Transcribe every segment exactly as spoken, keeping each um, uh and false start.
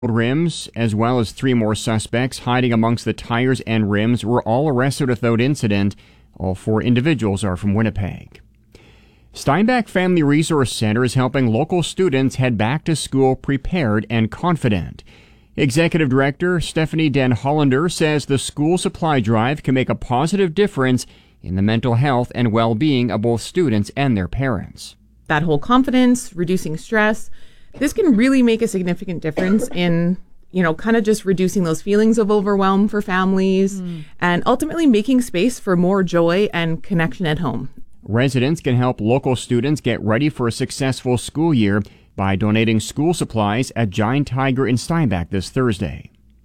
rims, as well as three more suspects hiding amongst the tires and rims, were all arrested without incident. All four individuals are from Winnipeg. Steinbach Family Resource Center is helping local students head back to school prepared and confident. Executive Director Stephanie Den Hollander says the school supply drive can make a positive difference in the mental health and well-being of both students and their parents. That whole confidence, reducing stress, this can really make a significant difference in, you know, kind of just reducing those feelings of overwhelm for families mm. and ultimately making space for more joy and connection at home. Residents can help local students get ready for a successful school year by donating school supplies at Giant Tiger in Steinbach this Thursday.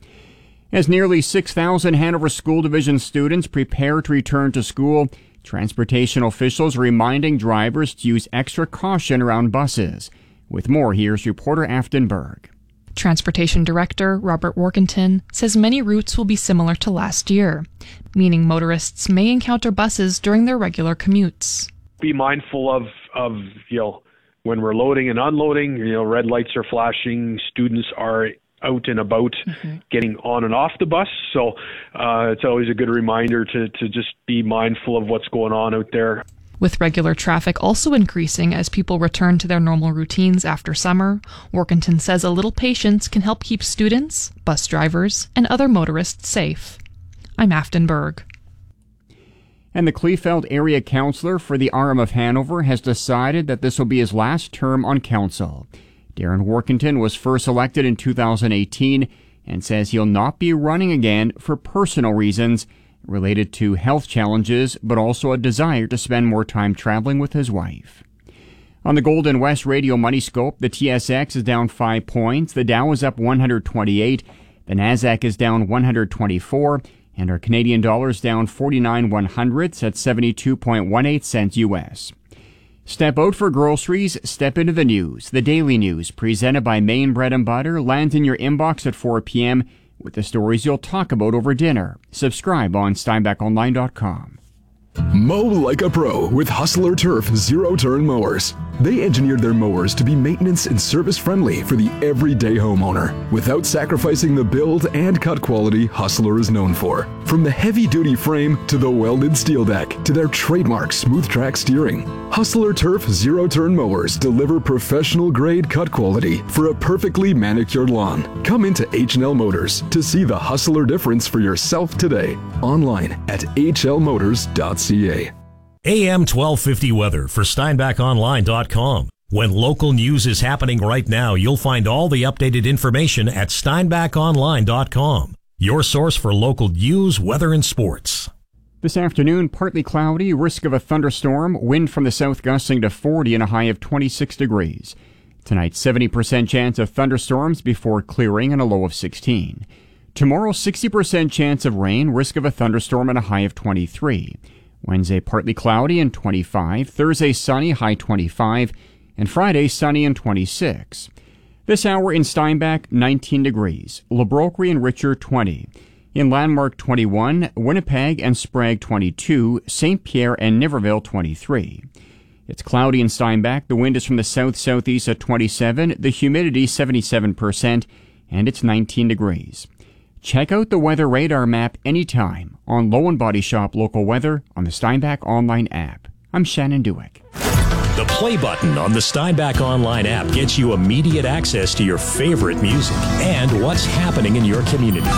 As nearly six thousand Hanover School Division students prepare to return to school, transportation officials are reminding drivers to use extra caution around buses. With more, here's reporter Afton Berg. Transportation Director Robert Workington says many routes will be similar to last year, meaning motorists may encounter buses during their regular commutes. Be mindful of, of you know, when we're loading and unloading, you know, red lights are flashing, students are out and about mm-hmm. getting on and off the bus. So uh, it's always a good reminder to, to just be mindful of what's going on out there. With regular traffic also increasing as people return to their normal routines after summer, Workington says a little patience can help keep students, bus drivers, and other motorists safe. I'm Afton Berg. And the Kleefeld area councillor for the R M of Hanover has decided that this will be his last term on council. Darren Workington was first elected in two thousand eighteen and says he'll not be running again for personal reasons related to health challenges, but also a desire to spend more time traveling with his wife. On the Golden West Radio Money Scope, the T S X is down five points, the Dow is up one hundred twenty-eight, the Nasdaq is down one hundred twenty-four, and our Canadian dollar is down forty-nine one hundredths at seventy-two point one eight cents U S. Step out for groceries, step into the news. The Daily News, presented by Maine Bread and Butter, lands in your inbox at four p.m. with the stories you'll talk about over dinner. Subscribe on Steinbach Online dot com. Mow like a pro with Hustler Turf zero-turn mowers. They engineered their mowers to be maintenance and service-friendly for the everyday homeowner, without sacrificing the build and cut quality Hustler is known for. From the heavy-duty frame to the welded steel deck to their trademark smooth track steering, Hustler Turf zero-turn mowers deliver professional-grade cut quality for a perfectly manicured lawn. Come into H and L Motors to see the Hustler difference for yourself today. Online at H L motors dot c a. A M twelve fifty weather for Steinbach Online dot com. When local news is happening right now, you'll find all the updated information at Steinbach Online dot com. Your source for local news, weather, and sports. This afternoon, partly cloudy, risk of a thunderstorm, wind from the south gusting to forty and a high of twenty-six degrees. Tonight, seventy percent chance of thunderstorms before clearing and a low of sixteen. Tomorrow, sixty percent chance of rain, risk of a thunderstorm and a high of twenty-three. Wednesday, partly cloudy and twenty-five. Thursday, sunny, high twenty-five. And Friday, sunny and twenty-six. This hour in Steinbach, nineteen degrees. Lebrokery and Richer, twenty. In Landmark, twenty-one. Winnipeg and Sprague, twenty-two. Saint Pierre and Niverville, twenty-three. It's cloudy in Steinbach. The wind is from the south-southeast at twenty-seven. The humidity, seventy-seven percent. And it's nineteen degrees. Check out the weather radar map anytime on Low and Body Shop Local Weather on the Steinbach Online app. I'm Shannon Dewick. The play button on the Steinbach Online app gets you immediate access to your favorite music and what's happening in your community.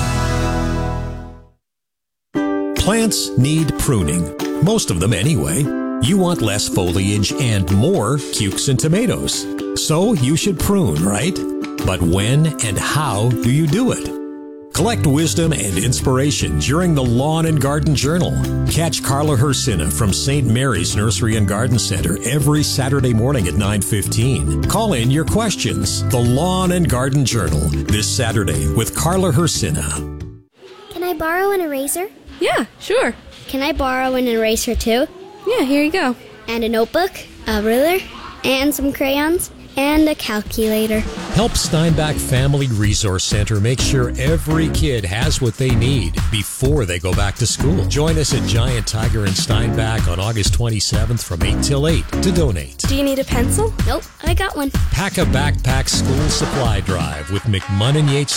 Plants need pruning, most of them anyway. You want less foliage and more cukes and tomatoes. So you should prune, right? But when and how do you do it? Collect wisdom and inspiration during the Lawn and Garden Journal. Catch Carla Hersina from Saint Mary's Nursery and Garden Center every Saturday morning at nine fifteen. Call in your questions. The Lawn and Garden Journal this Saturday with Carla Hersina. Can I borrow an eraser? Yeah, sure. Can I borrow an eraser too? Yeah, here you go. And a notebook, a ruler, and some crayons, and a calculator. Help Steinbach Family Resource Center make sure every kid has what they need before they go back to school. Join us at Giant Tiger in Steinbach on August twenty-seventh from eight till eight to donate. Do you need a pencil? Nope, I got one. Pack a Backpack School Supply Drive with McMunn and Yates